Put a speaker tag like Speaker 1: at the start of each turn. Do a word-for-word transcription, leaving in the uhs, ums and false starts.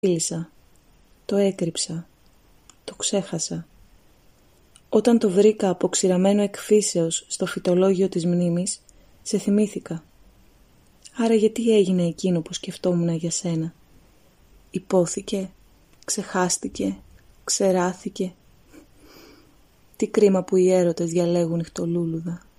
Speaker 1: φίλησα, το έκρυψα, το ξέχασα. Όταν το βρήκα αποξηραμένο εκ φύσεως στο φυτολόγιο της μνήμης, σε θυμήθηκα. Άρα γιατί έγινε εκείνο που σκεφτόμουν για σένα? Υπόθηκε, ξεχάστηκε, ξεράθηκε. Τι κρίμα που οι έρωτες διαλέγουν νυχτολούλουδα.